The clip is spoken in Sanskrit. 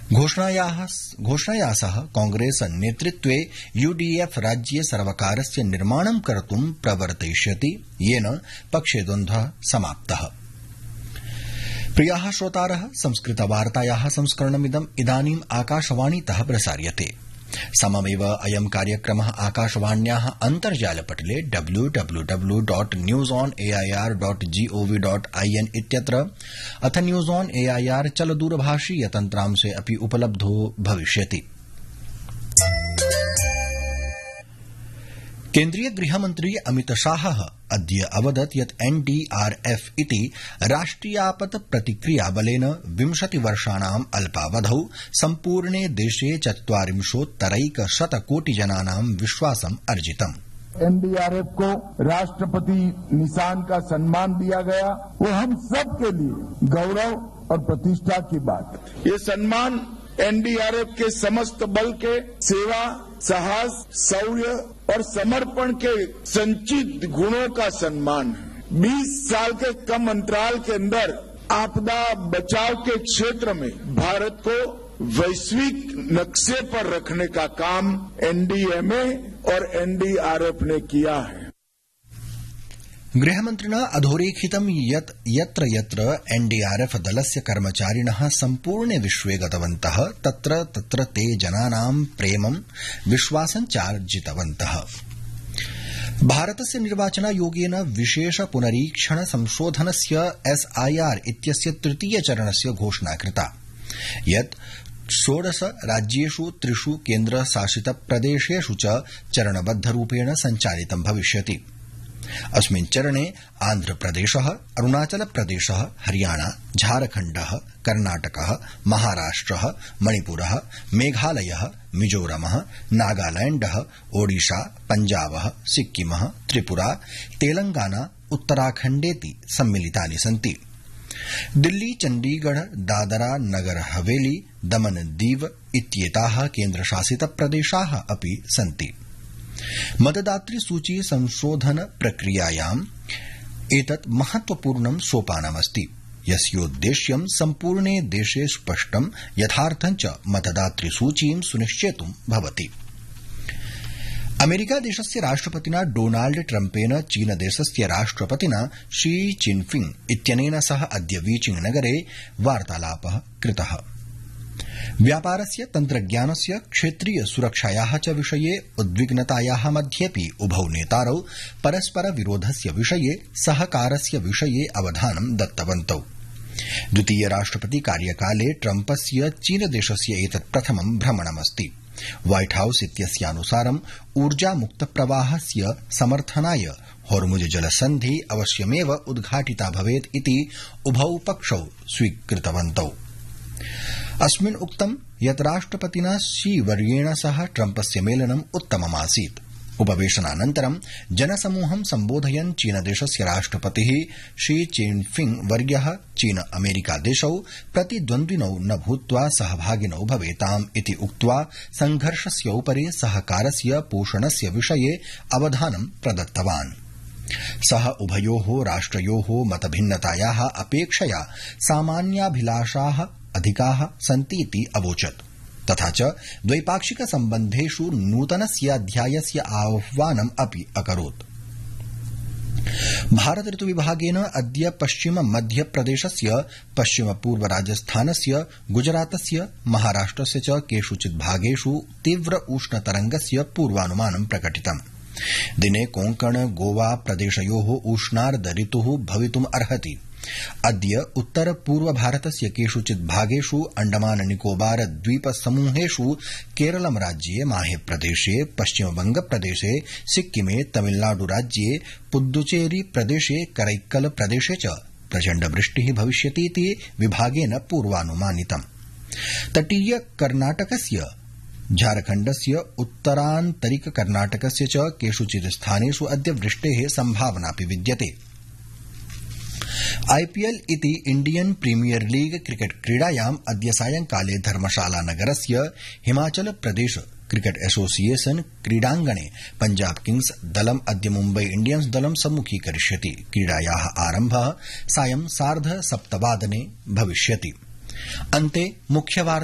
घोषणया सह कांग्रेस नेतृत्वे यूडीएफ राज्ये सर्वकारस्य निर्माणं कर्तुं प्रवर्तयिष्यति येन पक्षे द्वन्द्वः समाप्तः। प्रियाः श्रोतारः, संस्कृतवार्तायाः संस्करणमिदम् इदानीम् आकाशवाणीतः प्रसार्यते। सममेव अयं कार्यक्रमः आकाशवाण्याः अन्तर्जालपटले www.newsonair.gov.in इत्यत्र अथ न्यूज ऑन एआईआर चलदूरभाषीय तन्त्रांशे अपि उपलब्धो भविष्यति। केन्द्रीय गृहमन्त्री अमित शाहः अद्य अवदत् यत् एनडीआरएफ इति राष्ट्रियापत प्रतिक्रिया बलेन 20 वर्षाणाम् अल्पावधौ सम्पूर्णे देशे 40,100 कोटि जनानां विश्वासम् अर्जितम्। एनडीआरएफ को राष्ट्रपति निशान का सम्मान दिया गया, वो हम सब के लिए गौरव और प्रतिष्ठा की बात। ये सम्मान एनडीआरएफ के समस्त बल के सेवा, साहस, शौर्य और समर्पण के संचित गुणों का सम्मान है। 20 साल के कम अंतराल के अंदर आपदा बचाव के क्षेत्र में भारत को वैश्विक नक्शे पर रखने का काम एनडीएमए और एनडीआरएफ ने किया है। गृहमन्त्रिणा अधोरेखितं यत् यत्र यत्र एनडीआरएफ दलस्य कर्मचारिणः सम्पूर्णे विश्वे गतवन्तः तत्र तत्र ते जनानां प्रेमं विश्वासं चार्जितवन्तः। भारतस्य निर्वाचनायोगेन विशेष पुनरीक्षण संशोधनस्य एसआईआर इत्यस्य तृतीय चरणस्य घोषणा कृता, यत् 16 राज्येषु 3 केन्द्रशासित प्रदेशेषु च चरणबद्धरूपेण सञ्चालितं भविष्यति। अस्मिन् चरणे आन्ध्रप्रदेशः, अरुणाचलप्रदेशः, हरियाणा, झारखण्डः, कर्णाटकः, महाराष्ट्रः, मणिपुरः, मेघालयः, मिजोरमः, नागालैण्डः, ओडिशा, पञ्जाबः, सिक्किमः, त्रिपुरा, तेलंगाना, उत्तराखण्डेति सम्मिलितानि सन्ति। दिल्ली, चण्डीगढ़, दादरा नगर हवेली, दमन दीव इत्येताः केन्द्रशासित प्रदेशाः अपि सन्ति। मतदातृ सूची संशोधन प्रक्रियायाम् एतत् महत्वपूर्णं सोपानमस्ति, यस्योद्देश्यं सम्पूर्णे देशे स्पष्टं यथार्थं च मतदातृ सूचीं सुनिश्चेतुं भवति। अमेरिकादेशस्य राष्ट्रपतिना डोनाल्ड ट्रम्पेन चीनदेशस्य राष्ट्रपतिना शी चिनफिंग इत्यनेन सह अद्य बीजिंग नगरे वार्तालापः कृतः। व्यापारस्य, तन्त्रज्ञानस्य, क्षेत्रीय सुरक्षायाः च विषये उद्विग्नतायाः मध्येऽपि उभौ नेतारौ परस्पर विरोधस्य विषये सहकारस्य विषये अवधानं दत्तवन्तौ। द्वितीय राष्ट्रपति कार्यकाले ट्रम्पस्य चीनदेशस्य एतत् प्रथमं भ्रमणमस्ति। व्हाइट हाउस इत्यस्यानुसारम् ऊर्जामुक्तप्रवाहस्य समर्थनाय होर्मुज जलसन्धि अवश्यमेव उद्घाटिता भवेत् इति उभौ पक्षौ स्वीकृतवन्तौ। अस्मिन् उक्तं यत् राष्ट्रपतिना शी वर्येण सह ट्रम्पस्य मेलनम् उत्तममासीत्। उपवेशनानन्तरं जनसमूहं सम्बोधयन् चीनदेशस्य राष्ट्रपतिः शी चिनफिंग वर्यः चीन अमेरिका देशौ प्रतिद्वन्द्विनौ न भूत्वा सहभागिनौ भवेताम् इति उक्त्वा संघर्षस्योपरि सहकारस्य पोषणस्य विषये अवधानं प्रदत्तवान्। सः उभयोः राष्ट्रयोः मतभिन्नतायाः अपेक्षया सामान्याभिलाषाः अधिकाः सन्तीति अवोचत्। तथा च द्वैपाक्षिक सम्बन्धेषु नूतनस्य अध्यायस्य आह्वानम् अपि अकरोत्। भारत ऋतुविभागेन अद्य पश्चिम मध्यप्रदेशस्य, पश्चिम पूर्व राजस्थानस्य, गुजरातस्य, महाराष्ट्रस्य च केषुचित् भागेषु तीव्र उष्णतरङ्गस्य पूर्वानुमानं प्रकटितम्। दिने कोंकण गोवा प्रदेशयोः उष्णार्ध ऋतुः भवितुम् अर्हति। अद्य उत्तर पूर्व भारतस्य केषुचित् भागेषु, अंडमान निकोबार द्वीप समूहेषु, केरलम राज्ये, माहे प्रदेशे, पश्चिमबंग प्रदेशे, सिक्किमे, तमिलनाडु राज्ये, पुद्दुचेरी प्रदेशे, करैक्कल प्रदेशे च प्रचण्ड वृष्टिः भविष्यतीति विभागेन पूर्वानुमानितम्। तटीय कर्णाटकस्य, झारखण्डस्य, उत्तरान्तरिक कर्णाटकस्य च केषुचित् स्थानेषु अद्य वृष्टेः सम्भावनापि विद्यते। आईपीएल इति इंडियन प्रीमियर लीग क्रिकेट क्रीडायाम् अद्य सायंकाले धर्मशाला नगरस्य हिमाचल प्रदेश क्रिकेट एसोसिएशन क्रीडाङ्गणे पंजाब किंग्स दलम् अद्य मुम्बई इंडियन्स दलं सम्मुखीकरिष्यति। क्रीडायाः आरम्भः सायं 7:30 भविष्यति। अन्ते मुख्यवार्ता